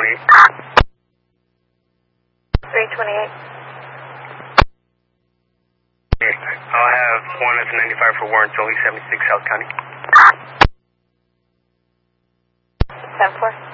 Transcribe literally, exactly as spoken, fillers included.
twenty-eight. three twenty-eight. I'll have one at the ninety-five for Warren Tully, seventy-six South County. ten four.